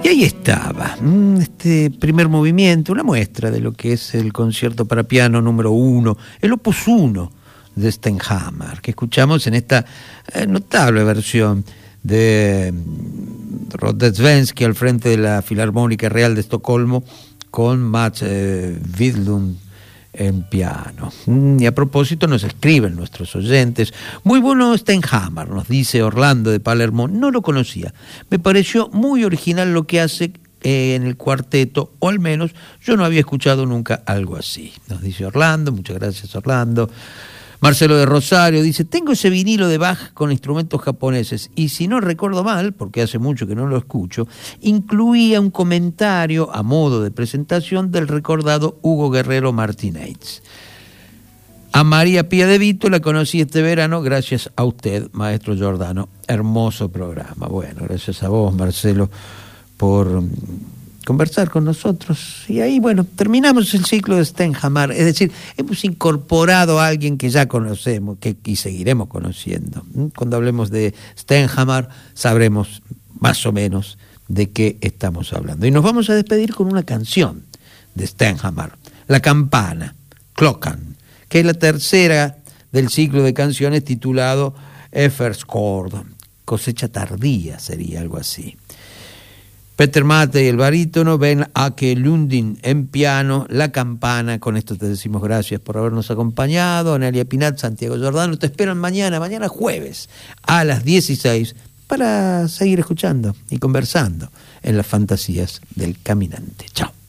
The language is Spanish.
Y ahí estaba, este primer movimiento, una muestra de lo que es el concierto para piano número 1, el opus 1 de Stenhammar, que escuchamos en esta notable versión de Rodezvensky al frente de la Filarmónica Real de Estocolmo con Mats Widlund en piano. Y a propósito nos escriben nuestros oyentes: muy bueno Stenhammar, nos dice Orlando de Palermo, no lo conocía, me pareció muy original lo que hace en el cuarteto, o al menos yo no había escuchado nunca algo así, nos dice Orlando. Muchas gracias, Orlando. Marcelo de Rosario dice: tengo ese vinilo de Bach con instrumentos japoneses y si no recuerdo mal, porque hace mucho que no lo escucho, incluía un comentario a modo de presentación del recordado Hugo Guerrero Martínez. A María Pía de Vito la conocí este verano gracias a usted, maestro Giordano. Hermoso programa. Bueno, gracias a vos, Marcelo, por conversar con nosotros. Y ahí, bueno, terminamos el ciclo de Stenhammar, es decir, hemos incorporado a alguien que ya conocemos y seguiremos conociendo. Cuando hablemos de Stenhammar sabremos más o menos de qué estamos hablando. Y nos vamos a despedir con una canción de Stenhammar, La Campana, Klockan, que es la tercera del ciclo de canciones titulado Efterskörd, cosecha tardía sería algo así. Peter Mattei, el barítono, Ben Ake Lundin en piano, La Campana. Con esto te decimos gracias por habernos acompañado. Analia Pinat, Santiago Giordano, te esperan mañana jueves a las 16 para seguir escuchando y conversando en las fantasías del caminante. Chao.